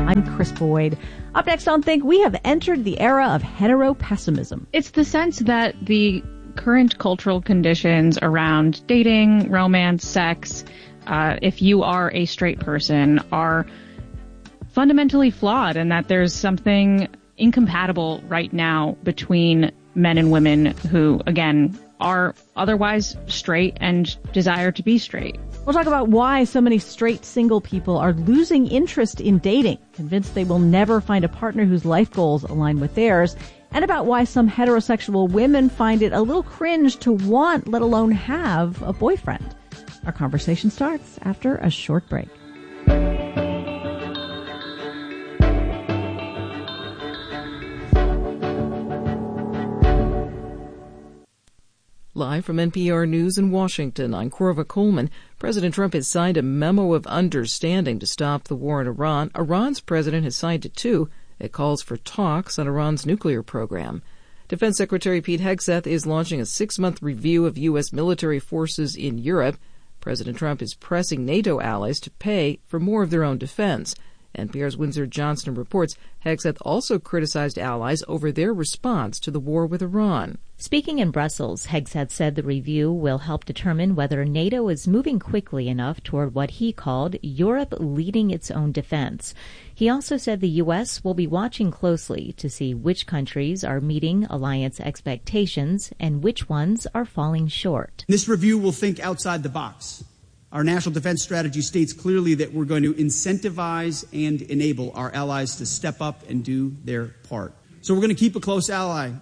I'm Chris Boyd. Up next on Think, we have entered the era of hetero-pessimism. It's the sense that the current cultural conditions around dating, romance, sex, if you are a straight person, are fundamentally flawed, and that there's something incompatible right now between men and women who, again, are otherwise straight and desire to be straight. We'll talk about why so many straight single people are losing interest in dating, convinced they will never find a partner whose life goals align with theirs, and about why some heterosexual women find it a little cringe to want, let alone have, a boyfriend. Our conversation starts after a short break. Live from NPR News in Washington, I'm Corva Coleman. President Trump has signed a memo of understanding to stop the war in Iran. Iran's president has signed it too. It calls for talks on Iran's nuclear program. Defense Secretary Pete Hegseth is launching a 6-month review of U.S. military forces in Europe. President Trump is pressing NATO allies to pay for more of their own defense. NPR's Windsor Johnston reports Hegseth also criticized allies over their response to the war with Iran. Speaking in Brussels, Hegseth said the review will help determine whether NATO is moving quickly enough toward what he called Europe leading its own defense. He also said the U.S. will be watching closely to see which countries are meeting alliance expectations and which ones are falling short. This review will think outside the box. Our national defense strategy states clearly that we're going to incentivize and enable our allies to step up and do their part. So we're going to keep a close eye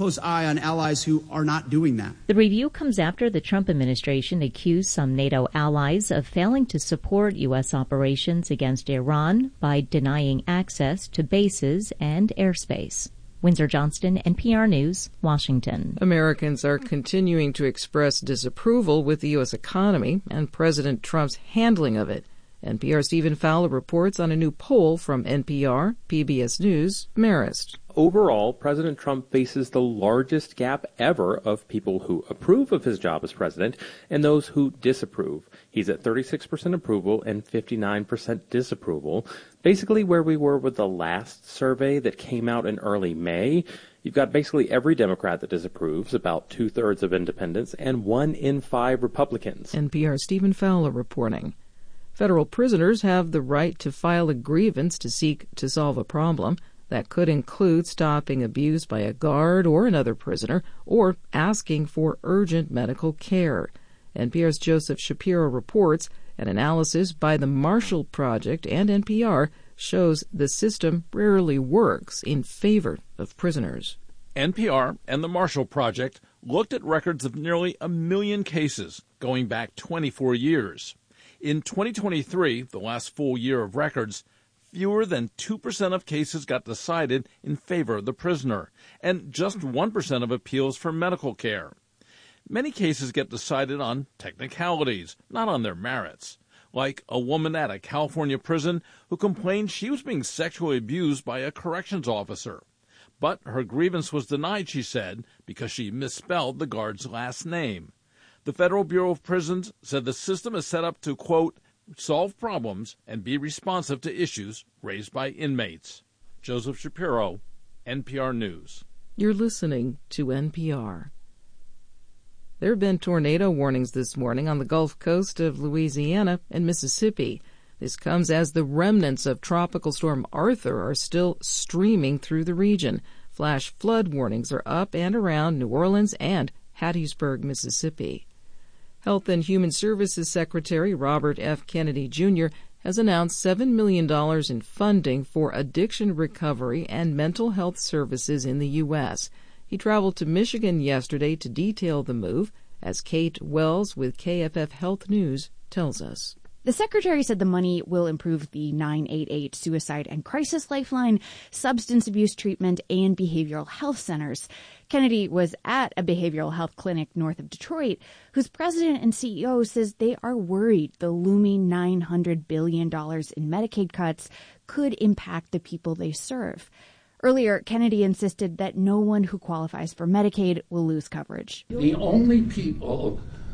on allies who are not doing that. The review comes after the Trump administration accused some NATO allies of failing to support U.S. operations against Iran by denying access to bases and airspace. Windsor Johnston, NPR News, Washington. Americans are continuing to express disapproval with the U.S. economy and President Trump's handling of it. NPR's Stephen Fowler reports on a new poll from NPR, PBS News, Marist. Overall, President Trump faces the largest gap ever of people who approve of his job as president and those who disapprove. He's at 36% approval and 59% disapproval, basically where we were with the last survey that came out in early May. You've got basically every Democrat that disapproves, about 2/3 of independents, and 1 in 5 Republicans. NPR's Stephen Fowler reporting. Federal prisoners have the right to file a grievance to seek to solve a problem. That could include stopping abuse by a guard or another prisoner, or asking for urgent medical care. NPR's Joseph Shapiro reports an analysis by the Marshall Project and NPR shows the system rarely works in favor of prisoners. NPR and the Marshall Project looked at records of nearly 1 million cases going back 24 years. In 2023, the last full year of records, fewer than 2% of cases got decided in favor of the prisoner, and just 1% of appeals for medical care. Many cases get decided on technicalities, not on their merits, like a woman at a California prison who complained she was being sexually abused by a corrections officer. But her grievance was denied, she said, because she misspelled the guard's last name. The Federal Bureau of Prisons said the system is set up to, quote, solve problems and be responsive to issues raised by inmates. Joseph Shapiro, NPR News. You're listening to NPR. There have been tornado warnings this morning on the Gulf Coast of Louisiana and Mississippi. This comes as the remnants of Tropical Storm Arthur are still streaming through the region. Flash flood warnings are up and around New Orleans and Hattiesburg, Mississippi. Health and Human Services Secretary Robert F. Kennedy Jr. has announced $7 million in funding for addiction recovery and mental health services in the U.S. He traveled to Michigan yesterday to detail the move, as Kate Wells with KFF Health News tells us. The secretary said the money will improve the 988 suicide and crisis lifeline, substance abuse treatment, and behavioral health centers. Kennedy was at a behavioral health clinic north of Detroit, whose president and CEO says they are worried the looming $900 billion in Medicaid cuts could impact the people they serve. Earlier, Kennedy insisted that no one who qualifies for Medicaid will lose coverage. The only people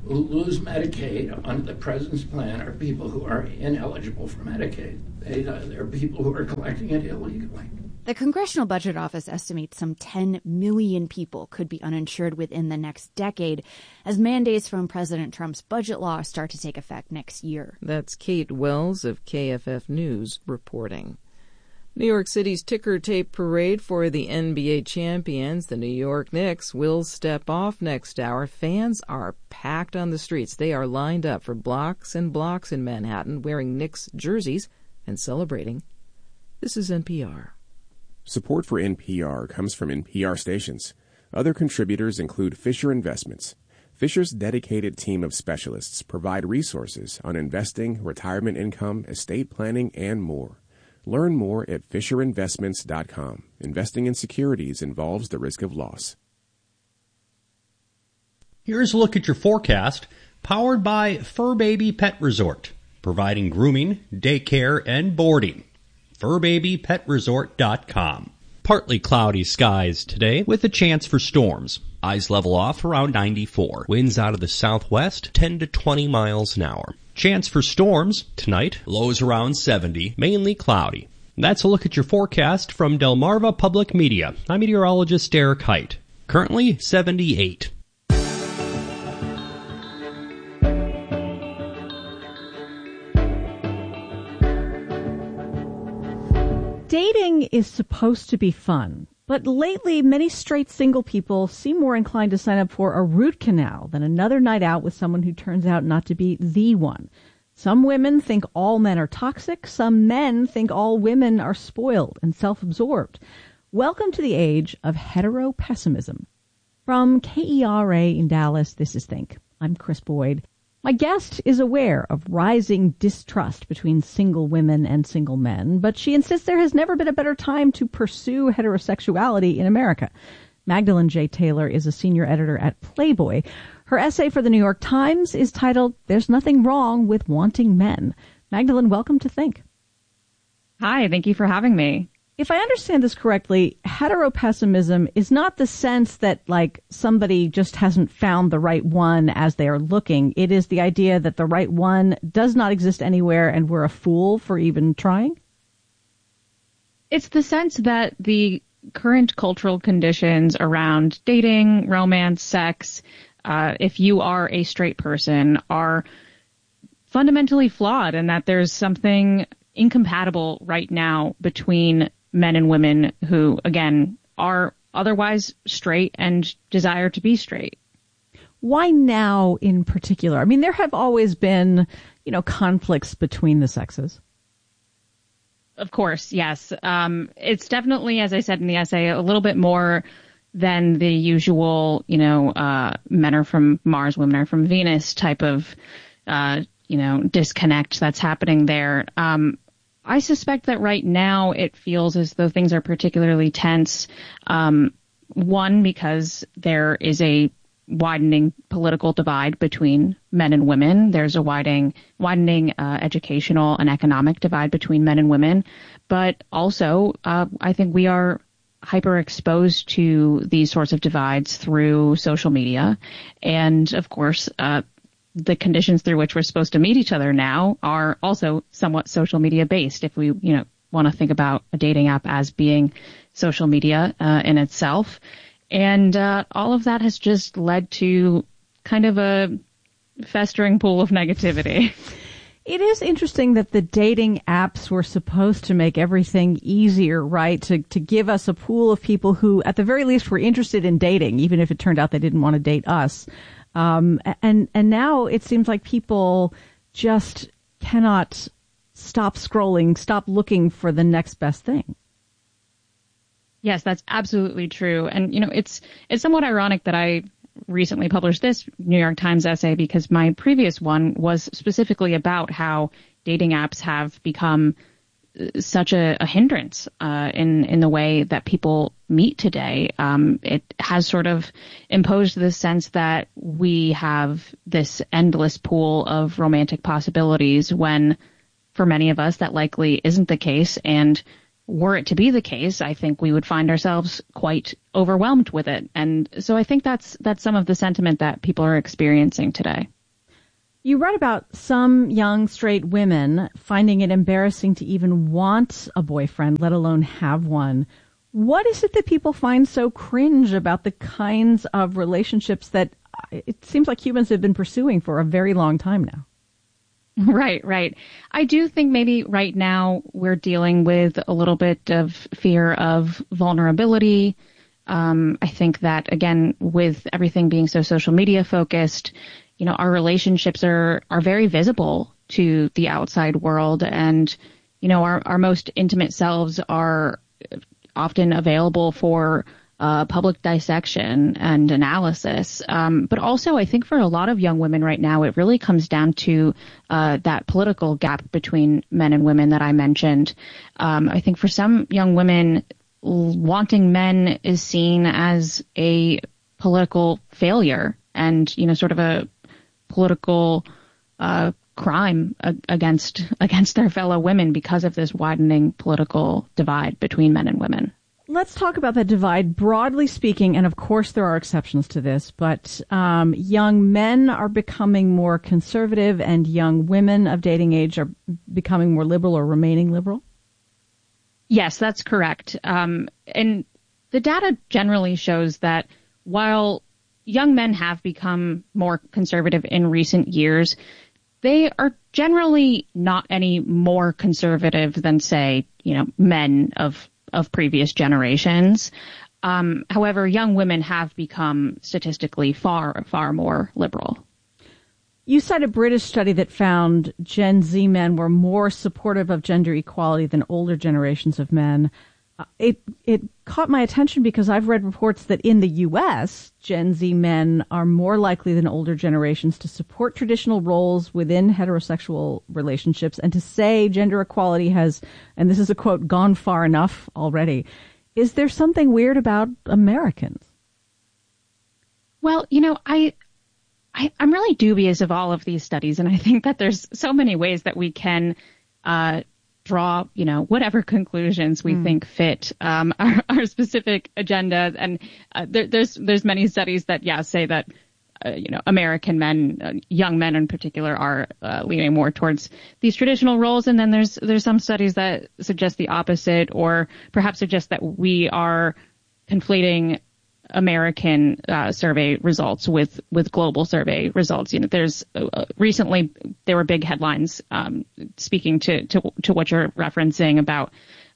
who lose Medicaid under the president's plan are people who are ineligible for Medicaid. They're people who are collecting it illegally. The Congressional Budget Office estimates some 10 million people could be uninsured within the next decade as mandates from President Trump's budget law start to take effect next year. That's Kate Wells of KFF News reporting. New York City's ticker tape parade for the NBA champions, the New York Knicks, will step off next hour. Fans are packed on the streets. They are lined up for blocks and blocks in Manhattan wearing Knicks jerseys and celebrating. This is NPR. Support for NPR comes from NPR stations. Other contributors include Fisher Investments. Fisher's dedicated team of specialists provide resources on investing, retirement income, estate planning, and more. Learn more at FisherInvestments.com. Investing in securities involves the risk of loss. Here's a look at your forecast, powered by Fur Baby Pet Resort, providing grooming, daycare, and boarding. FurBabyPetResort.com. Partly cloudy skies today with a chance for storms. Eyes level off around 94. Winds out of the southwest 10 to 20 miles an hour. Chance for storms tonight. Lows around 70. Mainly cloudy. That's a look at your forecast from Delmarva Public Media. I'm meteorologist Derek Height. Currently 78. Dating is supposed to be fun, but lately many straight single people seem more inclined to sign up for a root canal than another night out with someone who turns out not to be the one. Some women think all men are toxic. Some men think all women are spoiled and self-absorbed. Welcome to the age of hetero-pessimism. From KERA in Dallas, this is Think. I'm Chris Boyd. My guest is aware of rising distrust between single women and single men, but she insists there has never been a better time to pursue heterosexuality in America. Magdalene J. Taylor is a senior editor at Playboy. Her essay for the New York Times is titled, "There's Nothing Wrong with Wanting Men." Magdalene, welcome to Think. Hi, thank you for having me. If I understand this correctly, heteropessimism is not the sense that, like, somebody just hasn't found the right one as they are looking. It is the idea that the right one does not exist anywhere and we're a fool for even trying? It's the sense that the current cultural conditions around dating, romance, sex, if you are a straight person, are fundamentally flawed, and that there's something incompatible right now between men and women who, again, are otherwise straight and desire to be straight. Why now in particular? I mean, there have always been, conflicts between the sexes. Of course, yes. It's definitely, as I said in the essay, a little bit more than the usual, men are from Mars, women are from Venus type of, disconnect that's happening there. I suspect that right now it feels as though things are particularly tense. One, because there is a widening political divide between men and women. There's a widening educational and economic divide between men and women. But also, I think we are hyper exposed to these sorts of divides through social media. And of course, the conditions through which we're supposed to meet each other now are also somewhat social media based. If we, want to think about a dating app as being social media in itself. And all of that has just led to kind of a festering pool of negativity. It is interesting that the dating apps were supposed to make everything easier, right? To give us a pool of people who, at the very least, were interested in dating, even if it turned out they didn't want to date us. And now it seems like people just cannot stop scrolling, stop looking for the next best thing. Yes, that's absolutely true. And, it's somewhat ironic that I recently published this New York Times essay because my previous one was specifically about how dating apps have become such a hindrance in the way that people meet today. It has sort of imposed this sense that we have this endless pool of romantic possibilities when, for many of us, that likely isn't the case. And were it to be the case, I think we would find ourselves quite overwhelmed with it. And so I think that's some of the sentiment that people are experiencing today. You write about some young straight women finding it embarrassing to even want a boyfriend, let alone have one. What is it that people find so cringe about the kinds of relationships that it seems like humans have been pursuing for a very long time now? Right. I do think maybe right now we're dealing with a little bit of fear of vulnerability. I think that, again, with everything being so social media focused, our relationships are very visible to the outside world, and, our most intimate selves are often available for public dissection and analysis. But also, I think for a lot of young women right now, it really comes down to that political gap between men and women that I mentioned. I think for some young women, wanting men is seen as a political failure and, sort of a political crime against their fellow women because of this widening political divide between men and women. Let's talk about that divide broadly speaking, and of course there are exceptions to this, but young men are becoming more conservative and young women of dating age are becoming more liberal or remaining liberal? Yes, that's correct. And the data generally shows that while young men have become more conservative in recent years, they are generally not any more conservative than, say, men of previous generations. However, young women have become statistically far, far more liberal. You cite a British study that found Gen Z men were more supportive of gender equality than older generations of men. It caught my attention because I've read reports that in the U.S., Gen Z men are more likely than older generations to support traditional roles within heterosexual relationships and to say gender equality has, and this is a quote, gone far enough already. Is there something weird about Americans? Well, I'm really dubious of all of these studies, and I think that there's so many ways that we can draw, whatever conclusions we think fit our specific agenda. And there's many studies that, say that, American men, young men in particular, are leaning more towards these traditional roles. And then there's some studies that suggest the opposite, or perhaps suggest that we are conflating American survey results with global survey results. There's recently there were big headlines speaking to what you're referencing about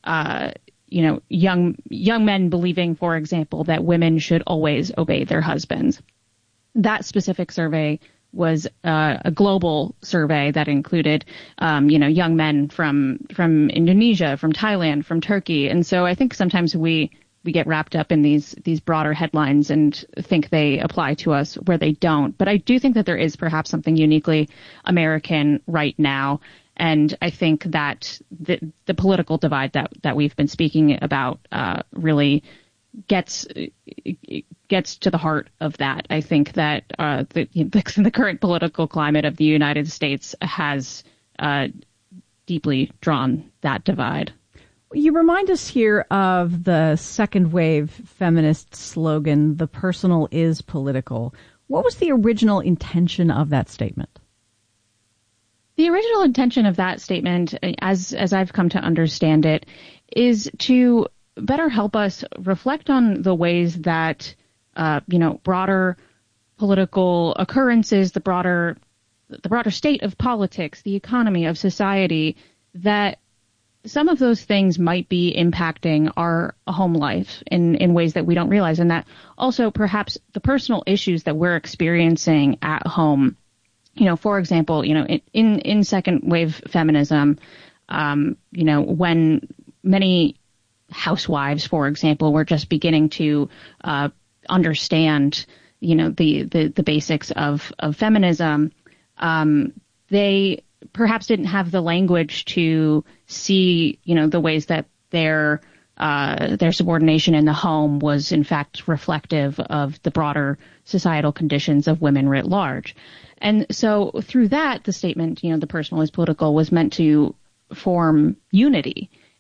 young men believing, for example, that women should always obey their husbands. That specific survey was a global survey that included young men from Indonesia, from Thailand, from Turkey, and so I think sometimes we get wrapped up in these broader headlines and think they apply to us where they don't. But I do think that there is perhaps something uniquely American right now. And I think that the political divide that we've been speaking about really gets to the heart of that. I think that the current political climate of the United States has deeply drawn that divide. You remind us here of the second wave feminist slogan, "The personal is political." What was the original intention of that statement? The original intention of that statement, as I've come to understand it, is to better help us reflect on the ways that, broader political occurrences, the broader state of politics, the economy of society, that some of those things might be impacting our home life in ways that we don't realize, and that also perhaps the personal issues that we're experiencing at home. For example, in second wave feminism, when many housewives, for example, were just beginning to understand, the basics of feminism, they perhaps didn't have the language to see, the ways that their subordination in the home was in fact reflective of the broader societal conditions of women writ large. And so through that, the statement, the personal is political, was meant to form unity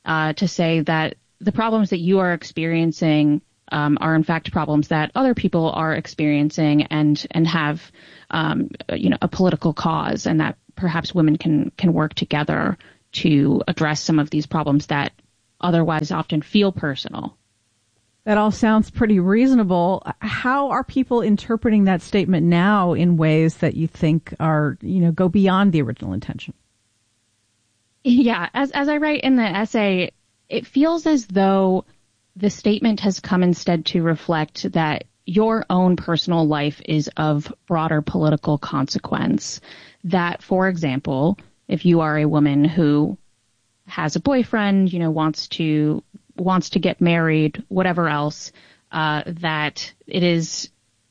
to say that the problems that you are experiencing are in fact problems that other people are experiencing and have a political cause, and that perhaps women can work together to address some of these problems that otherwise often feel personal. That all sounds pretty reasonable. How are people interpreting that statement now in ways that you think are, go beyond the original intention? Yeah, as I write in the essay, it feels as though the statement has come instead to reflect that your own personal life is of broader political consequence. That, for example, if you are a woman who has a boyfriend, wants to get married, whatever else, that is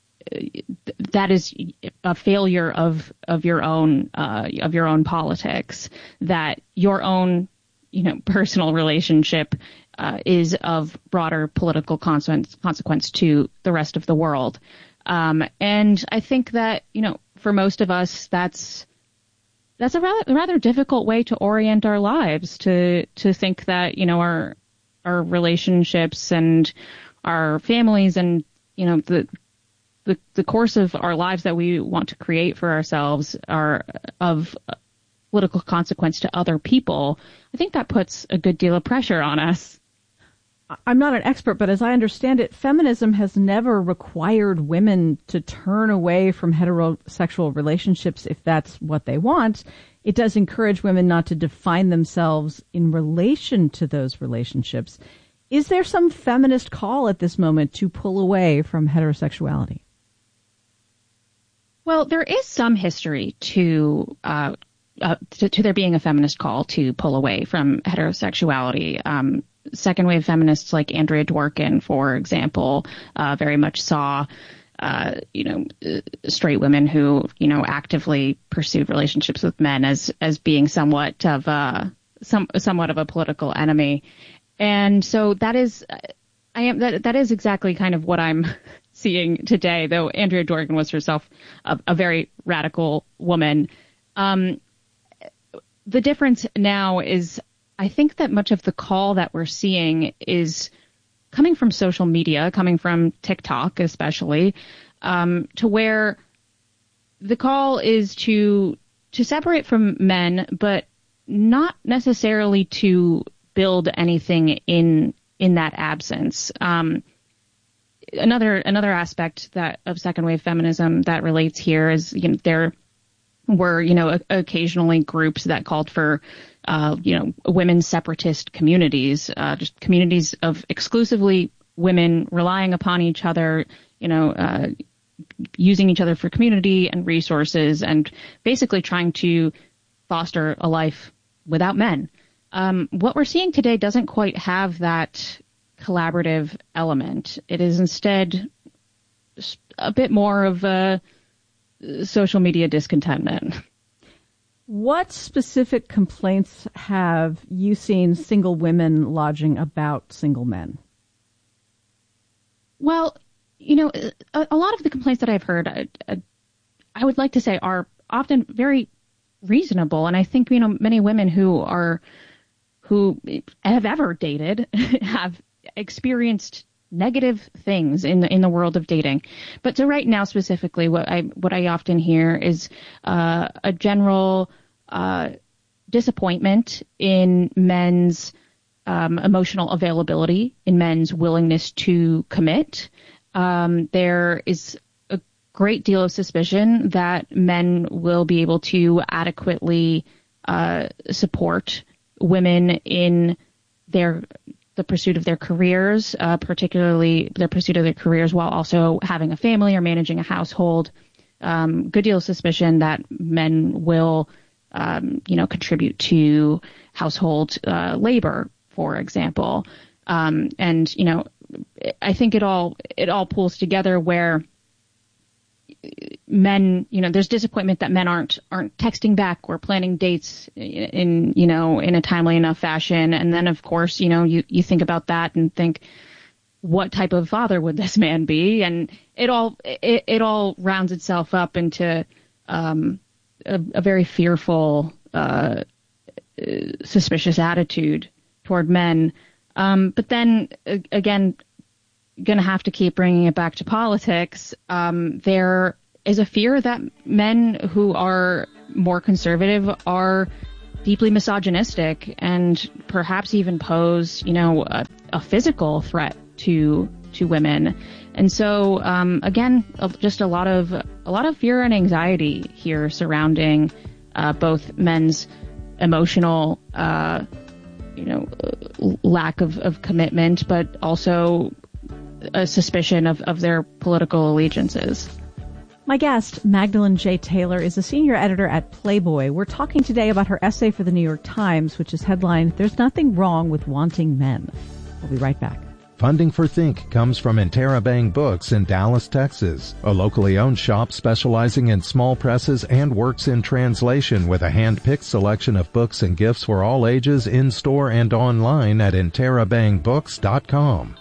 a failure of your own politics, that your own personal relationship is of broader political consequence to the rest of the world. And I think that for most of us, that's a rather difficult way to orient our lives, to think that our relationships and our families and the course of our lives that we want to create for ourselves are of political consequence to other people. I think that puts a good deal of pressure on us. I'm not an expert, but as I understand it, feminism has never required women to turn away from heterosexual relationships if that's what they want. It does encourage women not to define themselves in relation to those relationships. Is there some feminist call at this moment to pull away from heterosexuality? Well, there is some history to there being a feminist call to pull away from heterosexuality. Second wave feminists like Andrea Dworkin, for example, very much saw, straight women who, actively pursued relationships with men as being somewhat of a political enemy. And so that is exactly kind of what I'm seeing today, though Andrea Dworkin was herself a very radical woman. The difference now is, I think that much of the call that we're seeing is coming from social media, coming from TikTok especially, to where the call is to separate from men, but not necessarily to build anything in that absence. Another aspect of second wave feminism that relates here is there were occasionally groups that called for women's separatist communities, just communities of exclusively women relying upon each other, using each other for community and resources, and basically trying to foster a life without men. What we're seeing today doesn't quite have that collaborative element. It is instead a bit more of a social media discontentment. What specific complaints have you seen single women lodging about single men? Well, a lot of the complaints that I've heard, I would like to say, are often very reasonable. And I think, many women who have ever dated have experienced negative things in the world of dating. But so right now specifically, what I often hear is a general disappointment in men's emotional availability, in men's willingness to commit. There is a great deal of suspicion that men will be able to adequately support women in the pursuit of their careers, particularly their pursuit of their careers while also having a family or managing a household. Good deal of suspicion that men will, contribute to household labor, for example. And I think it all pulls together where men, there's disappointment that men aren't texting back or planning dates in a timely enough fashion. And then, of course, you think about that and think, what type of father would this man be? And it all rounds itself up into a very fearful, suspicious attitude toward men. But then again, going to have to keep bringing it back to politics. There is a fear that men who are more conservative are deeply misogynistic and perhaps even pose, a physical threat to women. And so, again, just a lot of fear and anxiety here surrounding both men's emotional, lack of commitment, but also a suspicion of their political allegiances. My guest, Magdalene J. Taylor, is a senior editor at Playboy. We're talking today about her essay for the New York Times, which is headlined, "There's Nothing Wrong with Wanting Men." We'll be right back. Funding for Think comes from Interabang Books in Dallas, Texas, a locally owned shop specializing in small presses and works in translation with a hand-picked selection of books and gifts for all ages in-store and online at interabangbooks.com.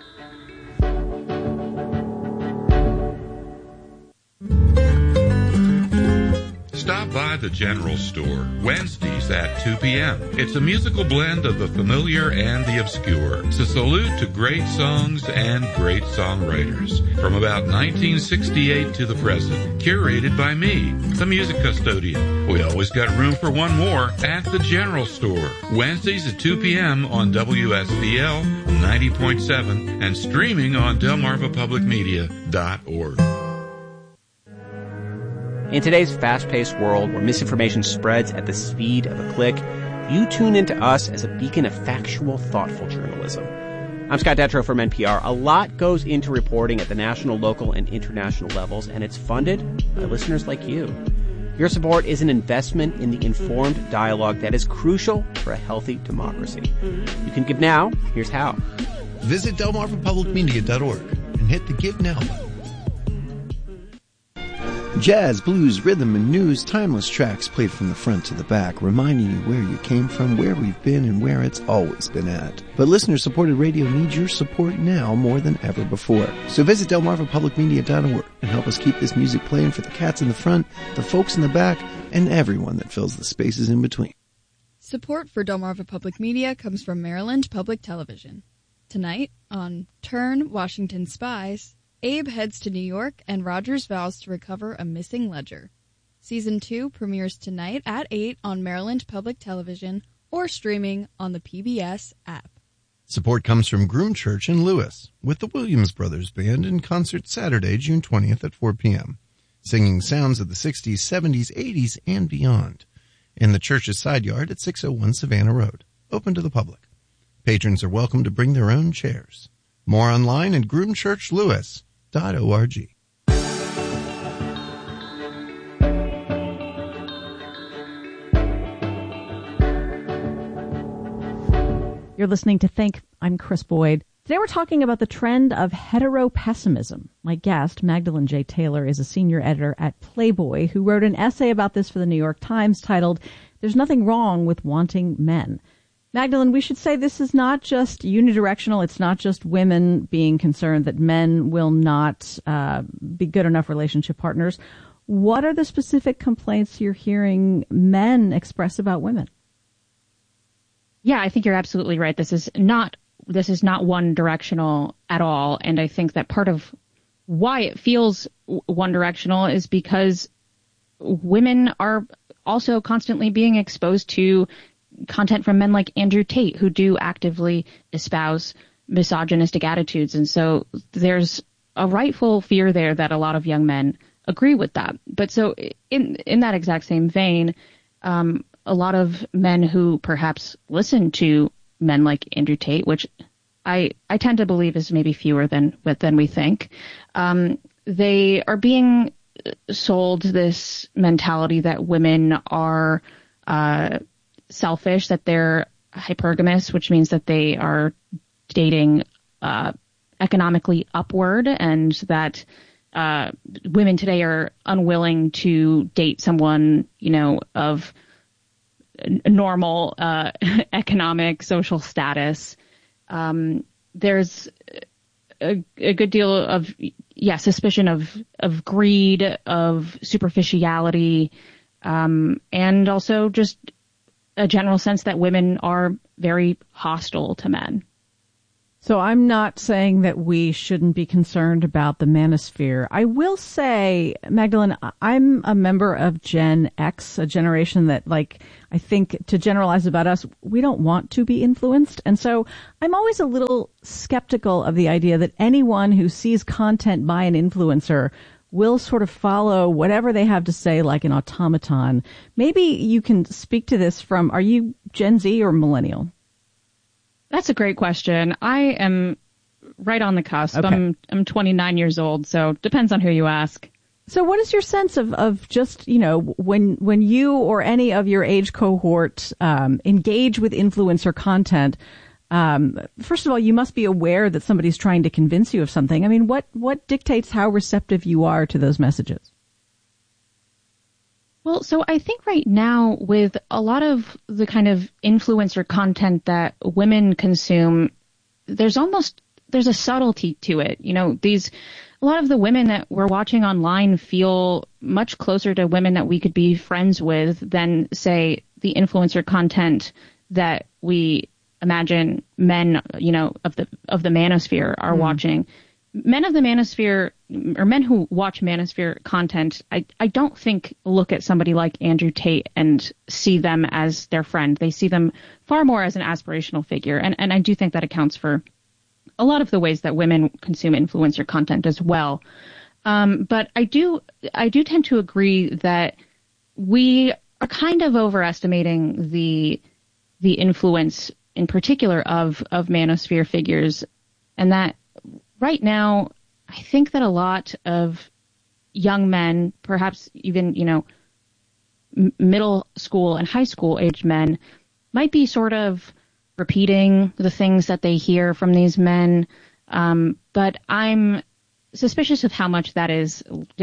Stop by the General Store, Wednesdays at 2 p.m. It's a musical blend of the familiar and the obscure. It's a salute to great songs and great songwriters. From about 1968 to the present. Curated by me, the music custodian. We always got room for one more at the General Store. Wednesdays at 2 p.m. on WSBL 90.7 and streaming on DelmarvaPublicMedia.org. In today's fast-paced world where misinformation spreads at the speed of a click, you tune into us as a beacon of factual, thoughtful journalism. I'm Scott Detrow from NPR. A lot goes into reporting at the national, local, and international levels, and it's funded by listeners like you. Your support is an investment in the informed dialogue that is crucial for a healthy democracy. You can give now. Here's how. Visit DelmarvaPublicMedia.org and hit the Give Now button. Jazz, blues, rhythm, and news, timeless tracks played from the front to the back, reminding you where you came from, where we've been, and where it's always been at. But listener-supported radio needs your support now more than ever before. So visit DelmarvaPublicMedia.org and help us keep this music playing for the cats in the front, the folks in the back, and everyone that fills the spaces in between. Support for Delmarva Public Media comes from Maryland Public Television. Tonight on Turn, Washington Spies, Abe heads to New York, and Rogers vows to recover a missing ledger. Season 2 premieres tonight at 8 on Maryland Public Television or streaming on the PBS app. Support comes from Groom Church in Lewis, with the Williams Brothers Band in concert Saturday, June 20th at 4 p.m., singing sounds of the 60s, 70s, 80s, and beyond, in the church's side yard at 601 Savannah Road, open to the public. Patrons are welcome to bring their own chairs. More online at groomchurchlewis.org. You're listening to Think. I'm Chris Boyd. Today we're talking about the trend of heteropessimism. My guest, Magdalene J. Taylor, is a senior editor at Playboy who wrote an essay about this for the New York Times titled, "There's Nothing Wrong with Wanting Men." Magdalene, we should say this is not just unidirectional. It's not just women being concerned that men will not be good enough relationship partners. What are the specific complaints you're hearing men express about women? Yeah, I think you're absolutely right. This is not one directional at all. And I think that part of why it feels one directional is because women are also constantly being exposed to content from men like Andrew Tate, who do actively espouse misogynistic attitudes. And so there's a rightful fear there that a lot of young men agree with that. But so in that exact same vein, a lot of men who perhaps listen to men like Andrew Tate, which I tend to believe is maybe fewer than we think, they are being sold this mentality that women are selfish, that they're hypergamous, which means that they are dating economically upward, and that women today are unwilling to date someone, of normal economic, social status. There's a good deal of suspicion of greed, of superficiality, and also just a general sense that women are very hostile to men. So I'm not saying that we shouldn't be concerned about the manosphere. I will say, Magdalene, I'm a member of Gen X, a generation that, like, I think to generalize about us, we don't want to be influenced. And so I'm always a little skeptical of the idea that anyone who sees content by an influencer will sort of follow whatever they have to say like an automaton. Maybe you can speak to this from, are you Gen Z or millennial? That's a great question. I am right on the cusp. Okay. I'm 29 years old, so depends on who you ask. So what is your sense of just, when you or any of your age cohort engage with influencer content? First of all, you must be aware that somebody's trying to convince you of something. I mean, what dictates how receptive you are to those messages? Well, so I think right now with a lot of the kind of influencer content that women consume, there's a subtlety to it. A lot of the women that we're watching online feel much closer to women that we could be friends with than, say, the influencer content that we imagine men, of the manosphere are watching. Men of the manosphere, or men who watch manosphere content, I don't think look at somebody like Andrew Tate and see them as their friend. They see them far more as an aspirational figure. And I do think that accounts for a lot of the ways that women consume influencer content as well. But I do tend to agree that we are kind of overestimating the influence in particular of manosphere figures, and that right now, I think that a lot of young men, perhaps even, middle school and high school age men, might be sort of repeating the things that they hear from these men. But I'm suspicious of how much that is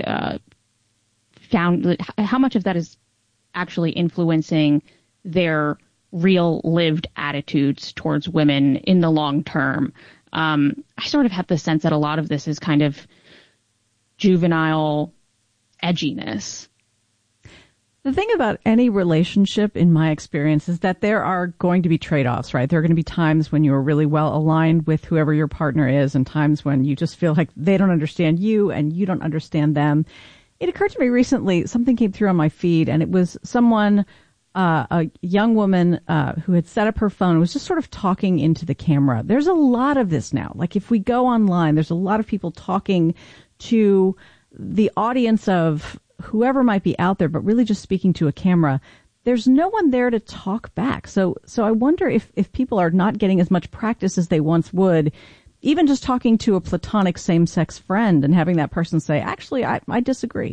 how much of that is actually influencing their real lived attitudes towards women in the long term. I sort of have the sense that a lot of this is kind of juvenile edginess. The thing about any relationship, in my experience, is that there are going to be trade-offs, right? There are going to be times when you're really well aligned with whoever your partner is, and times when you just feel like they don't understand you and you don't understand them. It occurred to me recently, something came through on my feed, and it was someone, a young woman who had set up her phone and was just sort of talking into the camera. There's a lot of this now. Like, if we go online, there's a lot of people talking to the audience of whoever might be out there, but really just speaking to a camera. There's no one there to talk back. So I wonder if people are not getting as much practice as they once would, even just talking to a platonic same-sex friend and having that person say, actually, I disagree.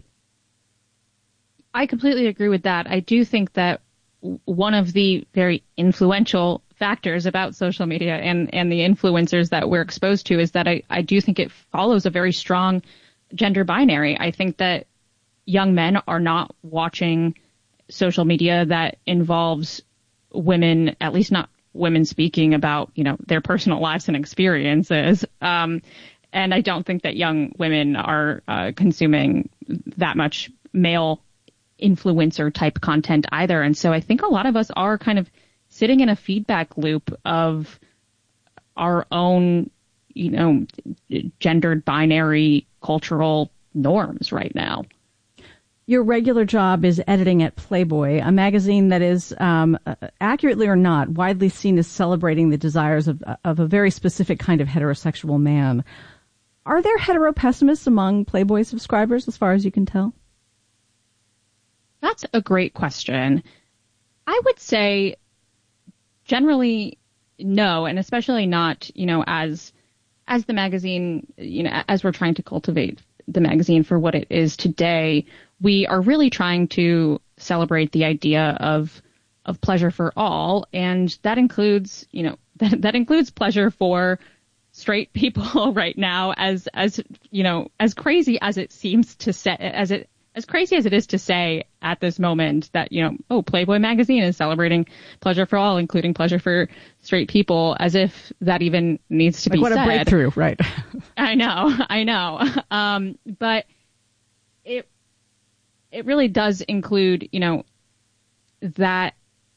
I completely agree with that. I do think that one of the very influential factors about social media and the influencers that we're exposed to is that I do think it follows a very strong gender binary. I think that young men are not watching social media that involves women, at least not women speaking about, their personal lives and experiences. And I don't think that young women are consuming that much male influencer type content either. And so I think a lot of us are kind of sitting in a feedback loop of our own, gendered binary cultural norms right now. Your regular job is editing at Playboy, a magazine that is, accurately or not, widely seen as celebrating the desires of a very specific kind of heterosexual man. Are there hetero pessimists among Playboy subscribers, as far as you can tell? That's a great question. I would say generally no, and especially not, as the magazine, as we're trying to cultivate the magazine for what it is today, we are really trying to celebrate the idea of pleasure for all, and that includes, that includes pleasure for straight people right now, as crazy as it seems to say, as crazy as it is to say at this moment that, Playboy magazine is celebrating pleasure for all, including pleasure for straight people, as if that even needs to be said. What a breakthrough, right? I know. But it really does include, that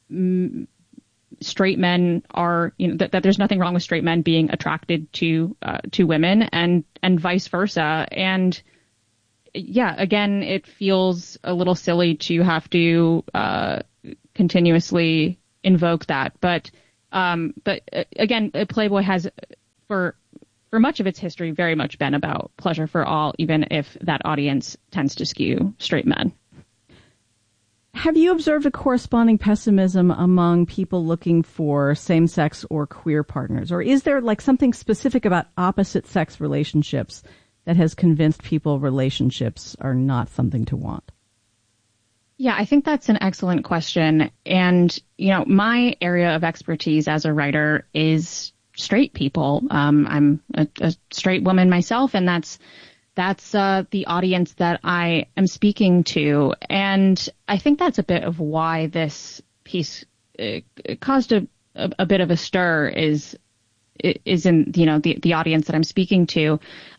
straight men are, that there's nothing wrong with straight men being attracted to women and vice versa. And yeah, again, it feels a little silly to have to continuously invoke that. But again, Playboy has for much of its history very much been about pleasure for all, even if that audience tends to skew straight men. Have you observed a corresponding pessimism among people looking for same-sex or queer partners? Or is there like something specific about opposite-sex relationships that has convinced people relationships are not something to want? Yeah, I think that's an excellent question. And, my area of expertise as a writer is straight people. I'm a straight woman myself, and that's the audience that I am speaking to. And I think that's a bit of why this piece caused a bit of a stir is in, the audience that I'm speaking to.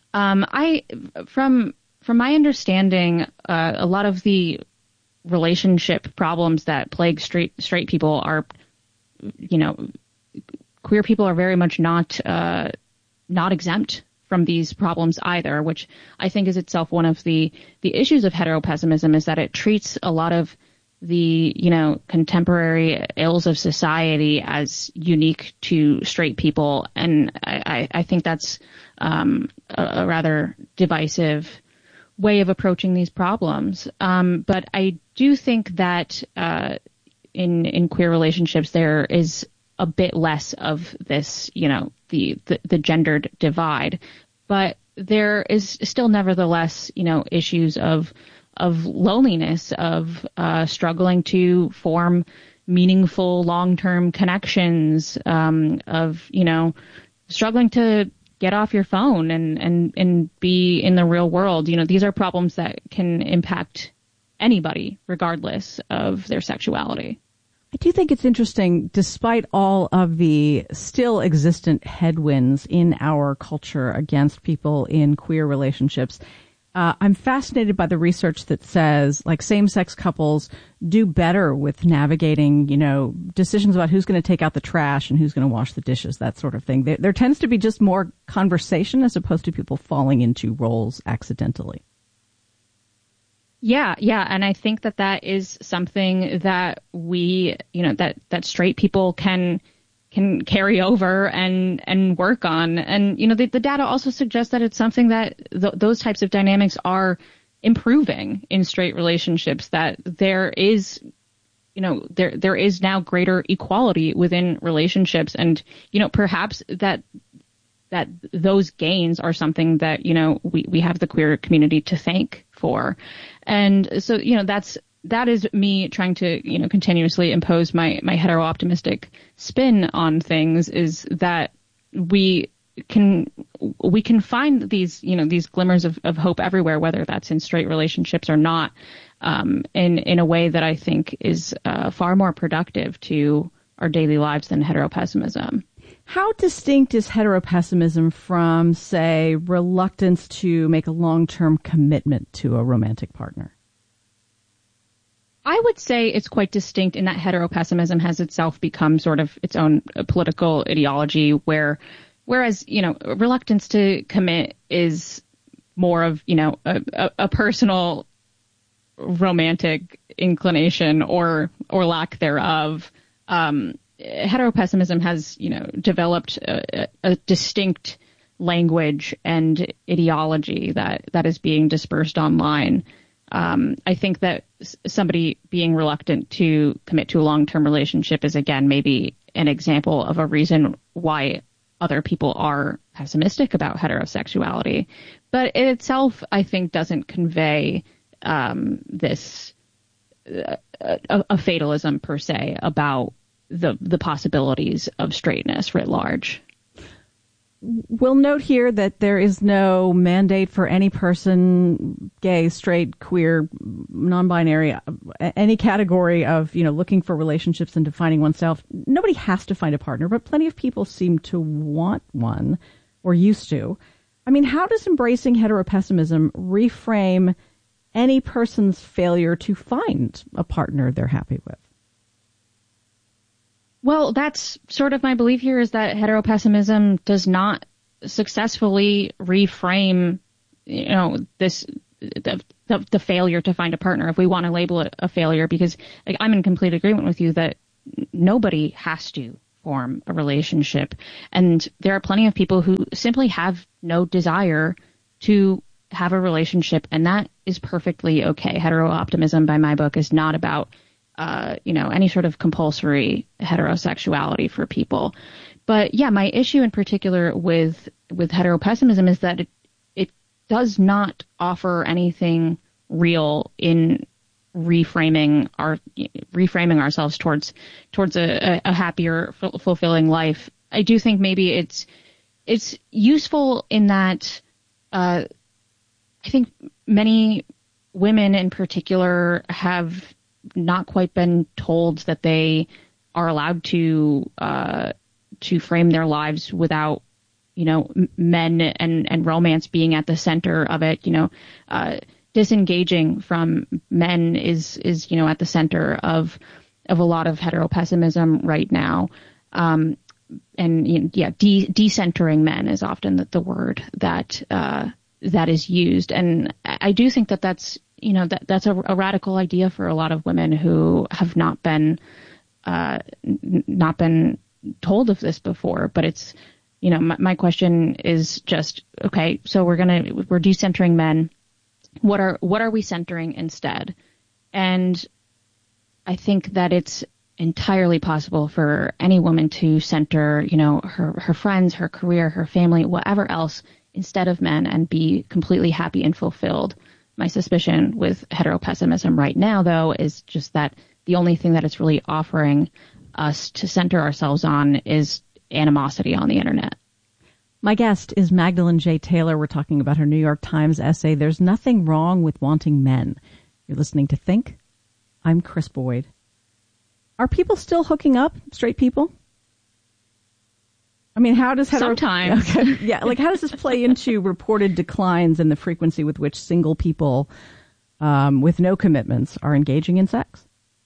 From my understanding, a lot of the relationship problems that plague straight people are, queer people are very much not exempt from these problems either, which I think is itself one of the issues of heteropessimism, is that it treats a lot of the, contemporary ills of society as unique to straight people. And I think that's a rather divisive way of approaching these problems. But I do think that in queer relationships, there is a bit less of this, the gendered divide. But there is still nevertheless, issues of loneliness, of struggling to form meaningful long-term connections, of, struggling to get off your phone and be in the real world. These are problems that can impact anybody regardless of their sexuality. I do think it's interesting, despite all of the still existent headwinds in our culture against people in queer relationships, I'm fascinated by the research that says, like, same-sex couples do better with navigating, decisions about who's going to take out the trash and who's going to wash the dishes, that sort of thing. There tends to be just more conversation as opposed to people falling into roles accidentally. Yeah. And I think that is something that we, that straight people can carry over and work on. And, the data also suggests that it's something that those types of dynamics are improving in straight relationships, that there is, there is now greater equality within relationships. And, perhaps that those gains are something that, we have the queer community to thank for. And so, that is me trying to, continuously impose my hetero-optimistic spin on things, is that we can find these, these glimmers of hope everywhere, whether that's in straight relationships or not, in a way that I think is far more productive to our daily lives than heteropessimism. How distinct is heteropessimism from, say, reluctance to make a long-term commitment to a romantic partner? I would say it's quite distinct in that heteropessimism has itself become sort of its own political ideology, whereas, reluctance to commit is more of, a personal romantic inclination or lack thereof. Heteropessimism has, developed a distinct language and ideology that is being dispersed online. I think that somebody being reluctant to commit to a long-term relationship is, again, maybe an example of a reason why other people are pessimistic about heterosexuality. But it itself, I think, doesn't convey this a fatalism per se about the possibilities of straightness writ large. We'll note here that there is no mandate for any person, gay, straight, queer, non-binary, any category of, looking for relationships and defining oneself. Nobody has to find a partner, but plenty of people seem to want one, or used to. I mean, how does embracing heteropessimism reframe any person's failure to find a partner they're happy with? Well, that's sort of my belief here, is that heteropessimism does not successfully reframe, this the failure to find a partner, if we want to label it a failure, because I'm in complete agreement with you that nobody has to form a relationship. And there are plenty of people who simply have no desire to have a relationship, and that is perfectly okay. Hetero-optimism, by my book, is not about any sort of compulsory heterosexuality for people. But yeah, my issue in particular with heteropessimism is that it does not offer anything real in reframing ourselves towards a happier, fulfilling life. I do think maybe it's useful in that I think many women in particular have not quite been told that they are allowed to frame their lives without, men and romance being at the center of it. Disengaging from men is at the center of a lot of heteropessimism right now. Decentering men is often the word that is used. And I do think that's a radical idea for a lot of women who have not been told of this before. But it's, my question is just, okay, so we're decentering men. What are we centering instead? And I think that it's entirely possible for any woman to center, her friends, her career, her family, whatever else, instead of men, and be completely happy and fulfilled. My suspicion with heteropessimism right now, though, is just that the only thing that it's really offering us to center ourselves on is animosity on the internet. My guest is Magdalene J. Taylor. We're talking about her New York Times essay, There's Nothing Wrong with Wanting Men. You're listening to Think. I'm Chris Boyd. Are people still hooking up, straight people? I mean, how does sometimes? Okay. Yeah, how does this play into reported declines in the frequency with which single people with no commitments are engaging in sex?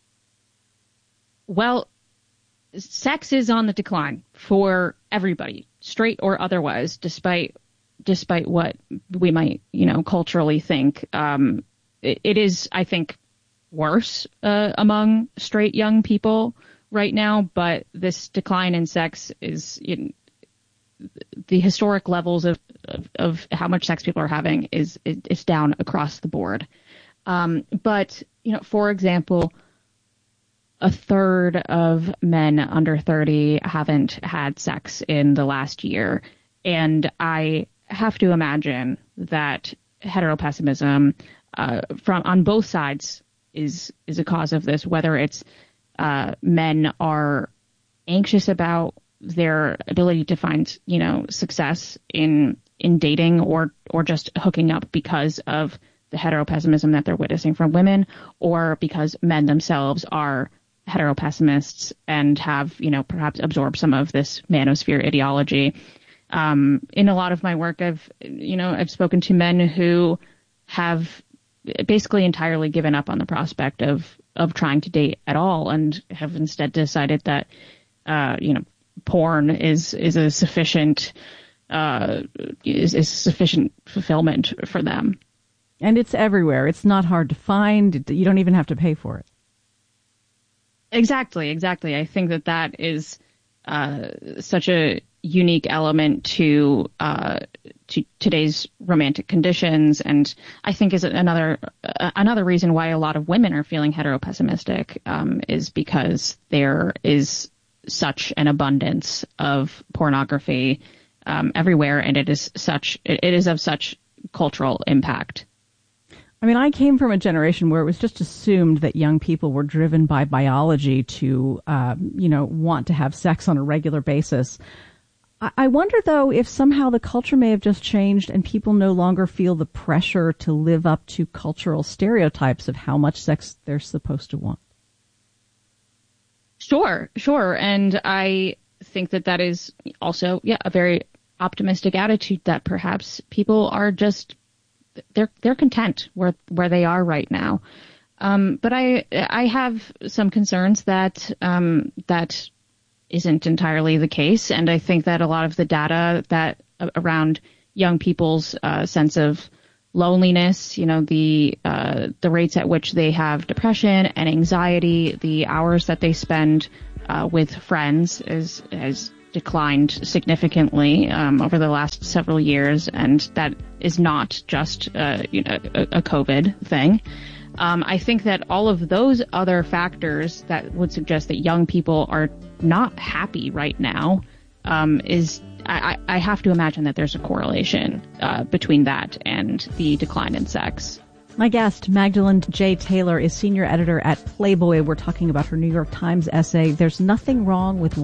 Well, sex is on the decline for everybody, straight or otherwise, despite what we might, culturally think. It is, I think, worse among straight young people right now, but this decline in sex is the historic levels of how much sex people are having is down across the board. But, for example, a third of men under 30 haven't had sex in the last year. And I have to imagine that heteropessimism on both sides is a cause of this, whether it's men are anxious about their ability to find, success in dating or just hooking up because of the heteropessimism that they're witnessing from women, or because men themselves are heteropessimists and have, perhaps absorbed some of this manosphere ideology. In a lot of my work, I've spoken to men who have basically entirely given up on the prospect of trying to date at all, and have instead decided that, porn is a sufficient fulfillment for them. And it's everywhere. It's not hard to find. You don't even have to pay for it. Exactly. I think that is such a unique element to today's romantic conditions, and I think is another reason why a lot of women are feeling heteropessimistic is because there is such an abundance of pornography everywhere, and it is of such cultural impact. I mean, I came from a generation where it was just assumed that young people were driven by biology to, want to have sex on a regular basis. I wonder, though, if somehow the culture may have just changed and people no longer feel the pressure to live up to cultural stereotypes of how much sex they're supposed to want. Sure. And I think that is also, a very optimistic attitude, that perhaps people are just they're content where they are right now. But I have some concerns that isn't entirely the case. And I think that a lot of the data that around young people's sense of loneliness, the rates at which they have depression and anxiety, the hours that they spend with friends has declined significantly over the last several years, and that is not just a COVID thing. I think that all of those other factors that would suggest that young people are not happy right now I have to imagine that there's a correlation between that and the decline in sex. My guest, Magdalene J. Taylor, is senior editor at Playboy. We're talking about her New York Times essay, "There's Nothing Wrong with